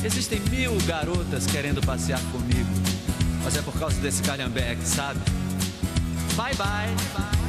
Existem 1000 garotas querendo passear comigo, mas é por causa desse calhambeque, sabe? Bye, bye.